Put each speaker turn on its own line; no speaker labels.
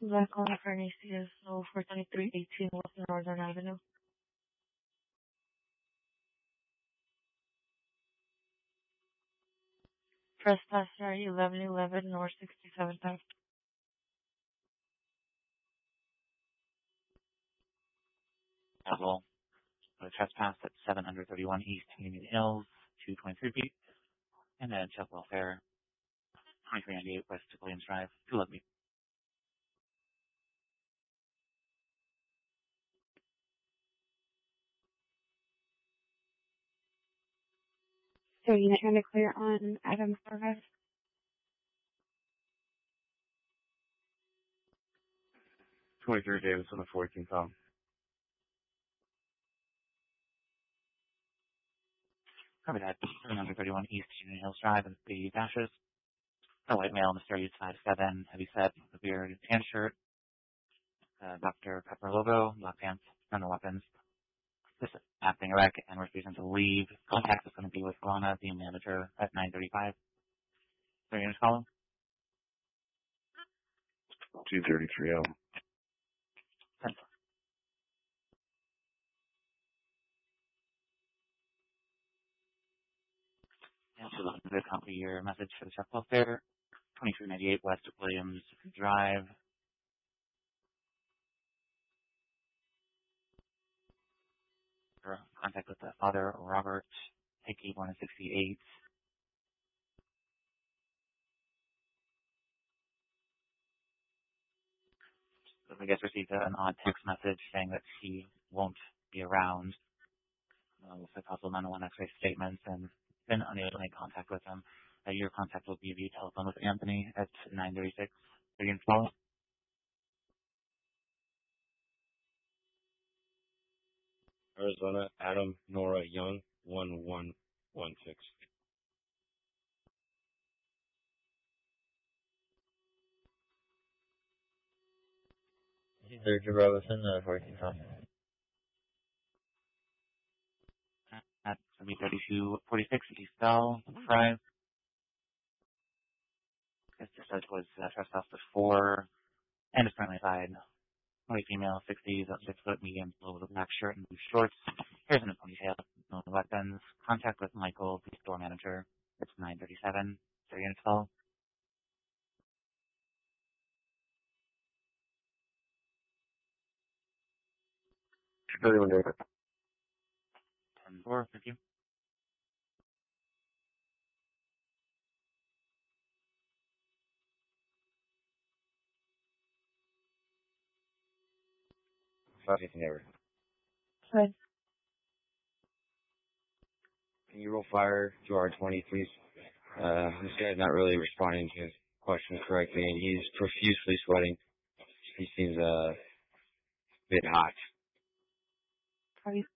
Blackwater Furnace is 42318 West Northern Avenue. Trespasser 1111 North 67th Ave.
Level. Trespass at 731 East Union Hills, 223 feet. And then Chuck Welfare, 2398 West Williams Drive, 211 feet.
So unit trying to clear on Adams Drive.
Davis on the 14th Tom.
Copy that. 731 East Union Hills Drive and the dashes. A white male, mysterious 5'7", heavy set, with a beard, tan shirt, Dr. Pepper logo, black pants, no weapons. Just acting erect and refusing to leave. Contact is going to be with Rana, the manager, at 9:35. So you're going to call him?
233 L.
And so looking to copy your message for the check welfare. 2398 West Williams Drive. For contact with the father, Robert Hickey, 168. So I guess received an odd text message saying that he won't be around. With possible 911 X-ray statements and been unable to make contact with him. Your contact will be via telephone with Anthony at 9:36. Are you going to follow?
Arizona, Adam Nora Young, 1116.
Sergio Robinson, 14 Tom.
That's going to be 3246 East Bell, Fry. As just said, was trespassed before and is currently inside. White female, 60s, up 6 foot, medium, blue with a black shirt and blue shorts. Hair's in a ponytail, no weapons. Contact with Michael, the store manager. It's 9:37. So you're going to follow?
Everyone do it.
10-4, thank you.
Good.
Can you roll fire to R20, please? This guy's not really responding to his questions correctly, and he's profusely sweating. He seems a bit hot.
Are you